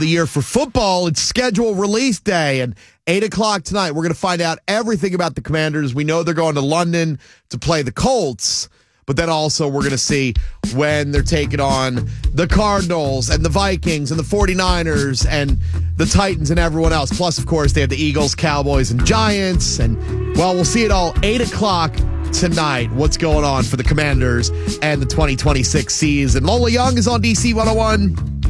the year for football. It's schedule release day, and 8 o'clock tonight, we're going to find out everything about the Commanders. We know they're going to London to play the Colts, but then also we're going to see when they're taking on the Cardinals and the Vikings and the 49ers and the Titans and everyone else. Plus, of course, they have the Eagles, Cowboys, and Giants. And, well, we'll see it all 8 o'clock tonight. What's going on for the Commanders and the 2026 season. Lola Young is on DC 101.